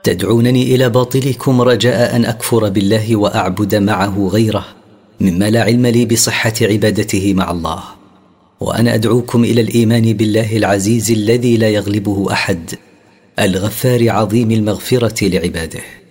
تدعونني إلى باطلكم رجاء أن أكفر بالله وأعبد معه غيره مما لا علم لي بصحة عبادته مع الله. وأنا أدعوكم إلى الإيمان بالله العزيز الذي لا يغلبه أحد، الغفار عظيم المغفرة لعباده.